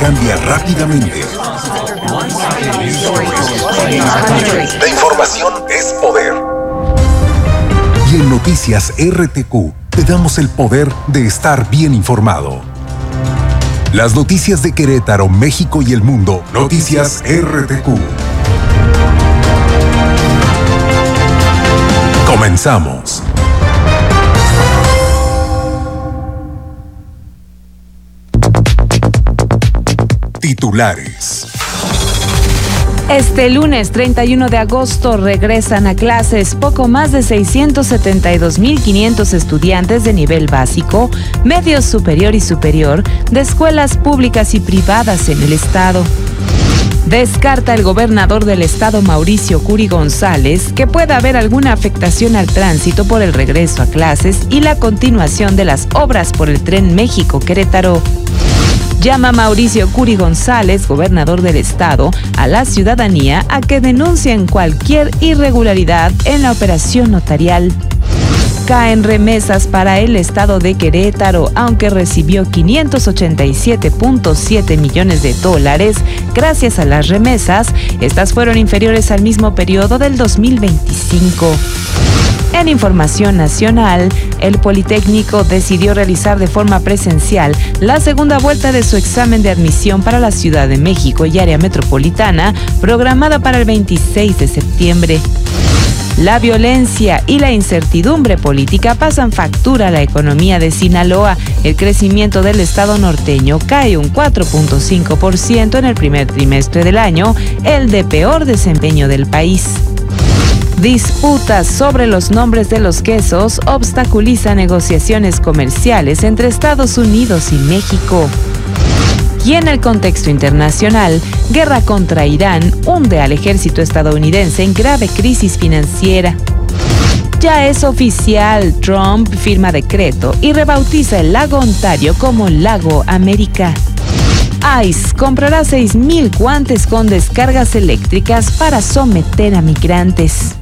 cambia rápidamente. La información es poder. Y en Noticias RTQ te damos el poder de estar bien informado. Las noticias de Querétaro, México y el mundo. Noticias RTQ. Comenzamos. Titulares. Este lunes 31 de agosto regresan a clases poco más de 672.500 estudiantes de nivel básico, medio superior y superior de escuelas públicas y privadas en el estado. Descarta el gobernador del estado, Mauricio Curi González, que pueda haber alguna afectación al tránsito por el regreso a clases y la continuación de las obras por el Tren México-Querétaro. Llama Mauricio Curi González, gobernador del estado, a la ciudadanía a que denuncien cualquier irregularidad en la operación notarial. Caen remesas para el estado de Querétaro, aunque recibió 587.7 millones de dólares. Gracias a las remesas, estas fueron inferiores al mismo periodo del 2025. En información nacional, el Politécnico decidió realizar de forma presencial la segunda vuelta de su examen de admisión para la Ciudad de México y área metropolitana, programada para el 26 de septiembre. La violencia y la incertidumbre política pasan factura a la economía de Sinaloa. El crecimiento del estado norteño cae un 4.5% en el primer trimestre del año, el de peor desempeño del país. Disputas sobre los nombres de los quesos obstaculiza negociaciones comerciales entre Estados Unidos y México. Y en el contexto internacional, guerra contra Irán hunde al ejército estadounidense en grave crisis financiera. Ya es oficial, Trump firma decreto y rebautiza el lago Ontario como Lago América. ICE comprará 6,000 guantes con descargas eléctricas para someter a migrantes.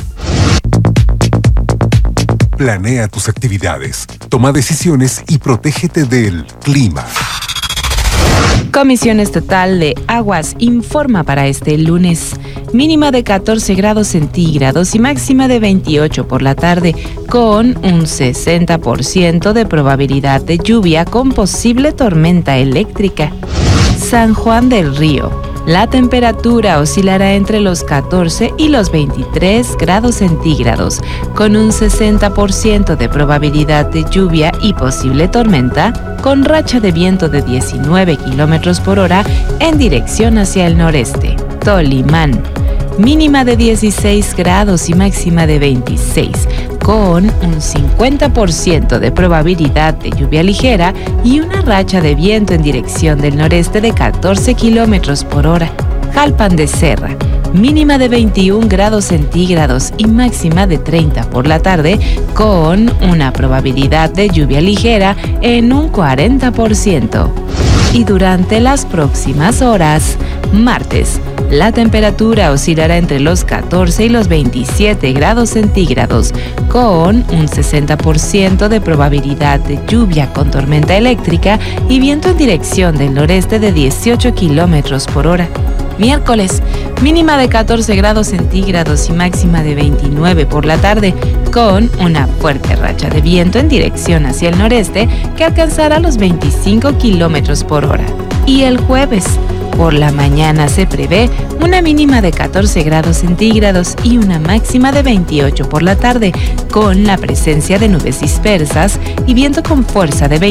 Planea tus actividades, toma decisiones y protégete del clima. Comisión Estatal de Aguas informa para este lunes. Mínima de 14 grados centígrados y máxima de 28 por la tarde, con un 60% de probabilidad de lluvia con posible tormenta eléctrica. San Juan del Río. La temperatura oscilará entre los 14 y los 23 grados centígrados, con un 60% de probabilidad de lluvia y posible tormenta, con racha de viento de 19 kilómetros por hora en dirección hacia el noreste. Tolimán. Mínima de 16 grados y máxima de 26, con un 50% de probabilidad de lluvia ligera y una racha de viento en dirección del noreste de 14 kilómetros por hora. Jalpan de Serra. Mínima de 21 grados centígrados y máxima de 30 por la tarde, con una probabilidad de lluvia ligera en un 40%. Y durante las próximas horas, martes, la temperatura oscilará entre los 14 y los 27 grados centígrados, con un 60% de probabilidad de lluvia con tormenta eléctrica y viento en dirección del noreste de 18 kilómetros por hora. Miércoles, mínima de 14 grados centígrados y máxima de 29 por la tarde, con una fuerte racha de viento en dirección hacia el noreste que alcanzará los 25 kilómetros por hora. Y el jueves, por la mañana se prevé una mínima de 14 grados centígrados y una máxima de 28 por la tarde, con la presencia de nubes dispersas y viento con fuerza de